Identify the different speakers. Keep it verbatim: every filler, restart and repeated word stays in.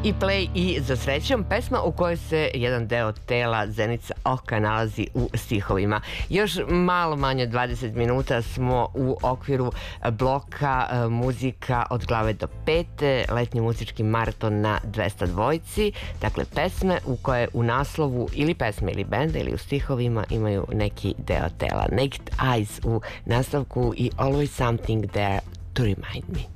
Speaker 1: I Play i Za srećom, pesma u kojoj se jedan deo tela Zenica oka nalazi u stihovima. Još malo manje od dvadeset minuta smo u okviru bloka muzika od glave do pete, letnji muzički maraton na dvesta dvojci, dakle pesme u koje u naslovu ili pesme ili benda ili u stihovima imaju neki deo tela. Naked Eyes u nastavku i Always Something There to Remind Me.